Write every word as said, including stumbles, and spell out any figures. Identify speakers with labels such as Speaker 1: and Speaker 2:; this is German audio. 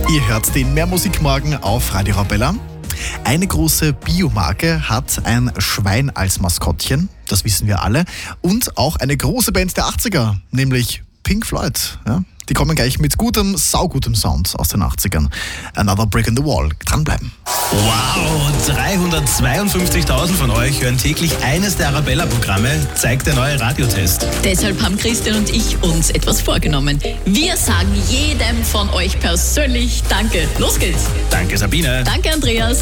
Speaker 1: Ihr hört den Mehrmusikmorgen auf Radio Arabella. Eine große Biomarke hat ein Schwein als Maskottchen, das wissen wir alle. Und auch eine große Band der achtziger, nämlich Pink Floyd. Ja? Die kommen gleich mit gutem, saugutem Sound aus den achtzigern. Another Brick in the Wall. Dranbleiben.
Speaker 2: Wow, dreihundertzweiundfünfzigtausend von euch hören täglich eines der Arabella-Programme, zeigt der neue Radiotest.
Speaker 3: Deshalb haben Christian und ich uns etwas vorgenommen. Wir sagen jedem von euch persönlich Danke. Los geht's.
Speaker 2: Danke Sabine.
Speaker 3: Danke Andreas.